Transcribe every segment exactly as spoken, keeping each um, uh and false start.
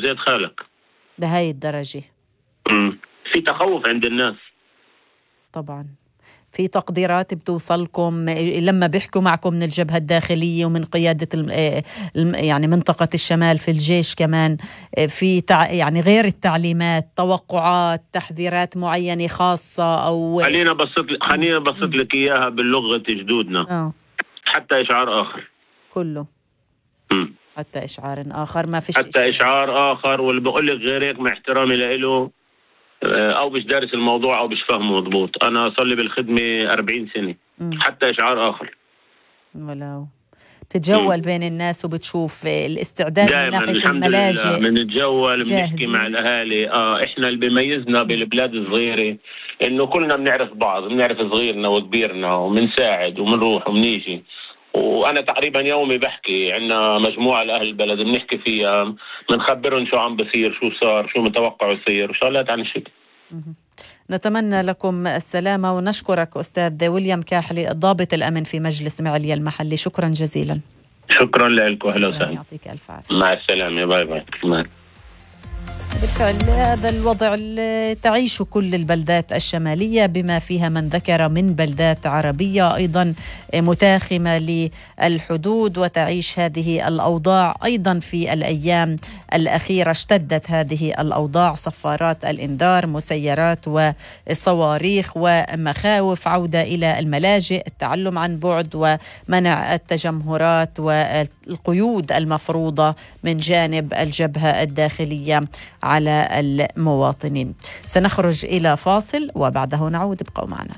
زيت خالك لهي الدرجة. مم. في تخوف عند الناس طبعا. في تقديرات بتوصلكم لما بيحكوا معكم من الجبهة الداخلية ومن قيادة الم... يعني منطقة الشمال في الجيش كمان، في تع... يعني غير التعليمات توقعات تحذيرات معينة خاصة أو خلينا بسط خلينا بسط لك إياها باللغة جدودنا. آه. حتى إشعار آخر كله. مم. حتى إشعار آخر ما فيش حتى إشعار آخر، واللي بقول لك غير هيك مع احترامي له أو مش دارس الموضوع أو مش فاهمه مضبوط. أنا أصلي بالخدمة أربعين سنة. مم. حتى إشعار آخر. ولو بتتجول بين الناس وبتشوف الاستعداد من دائما ناحية الحمد الملاجئ، لله بنتجول بنحكي جاهزين. مع الأهالي. آه إحنا اللي بيميزنا بالبلاد الصغيرة إنه كلنا بنعرف بعض، بنعرف صغيرنا وكبيرنا وبنساعد وبنروح وبنيجي. وأنا تقريبا يومي بحكي، عندنا مجموعة لأهل البلد بنحكي فيها، بنخبرهم شو عم بصير، شو صار، شو متوقع يصير وشغلات عن الشكل. نتمنى لكم السلامة ونشكرك أستاذ ويليام كاحلي ضابط الأمن في مجلس معليا المحلي. شكرا جزيلا. شكرا لك وأهلا وسهلا. يعطيك ألف عافية. مع السلامة. باي باي. مع. بالفعل هذا الوضع اللي تعيشه كل البلدات الشمالية بما فيها من ذكر من بلدات عربية أيضا متاخمة للحدود، وتعيش هذه الأوضاع أيضا في الأيام الأخيرة. اشتدت هذه الأوضاع، صفارات الإنذار، مسيرات وصواريخ ومخاوف، عودة إلى الملاجئ، التعلم عن بعد، ومنع التجمهرات والقيود المفروضة من جانب الجبهة الداخلية على المواطنين. سنخرج إلى فاصل وبعده نعود. ابقوا معنا.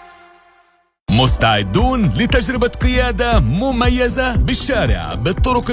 مستعدون لتجربة قيادة مميزة بالشارع بالطرق